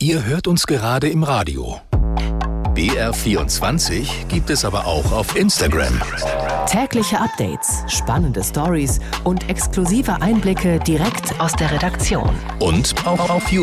Ihr hört uns gerade im Radio. BR24 gibt es aber auch auf Instagram. Tägliche Updates, spannende Stories und exklusive Einblicke direkt aus der Redaktion. Und auch auf YouTube.